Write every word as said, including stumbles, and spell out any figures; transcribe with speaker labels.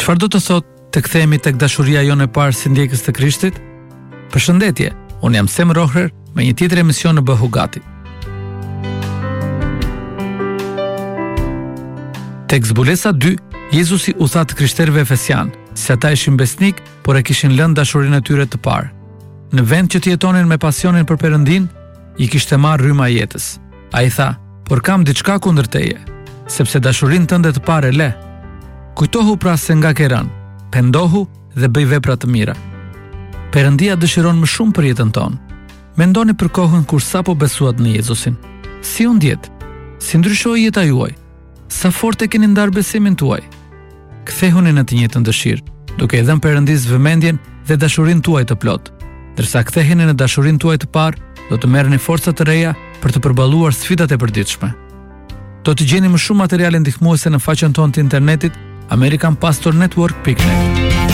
Speaker 1: Çfarë do të thotë të kthehemi tek dashuria jonë e parë si ndjekës të Krishtit? Përshëndetje, unë jam Sem Rohrer me një tjetër emision në Bëhu Gati. Tek zbulesa dy, Jezusi u tha të krishterëve efesian, se ata ishin besnik, por e kishin lënë dashurinë e tyre të parë. Në vend që të jetonin me pasionin për Perëndin, i kishte marrë rryma e jetës. Ai tha: "Por kam diçka kundër teje, sepse dashurinë tënde të parë e le. Kujtohu pra se nga ke rënë, pendohu dhe bëj vepra të mira." Perëndia dëshiron më shumë për jetën tonë. Mendoni për kohën kur sapo besuat në Jezusin. Si u ndjet? Si ndryshoi jeta juaj? Sa fort e keni ndarë besimin tuaj? Kthehuni në të njëjtën dëshirë, duke i dhënë Perëndisë vëmendjen dhe dashurinë tuaj të plotë. Ndërsa ktheheni në dashurinë tuaj të parë, do të merrni forca të reja për të përballuar sfidat e përditshme. Do të gjeni më shumë materiale ndihmuese në faqen tonë të internetit american pastor network dot net.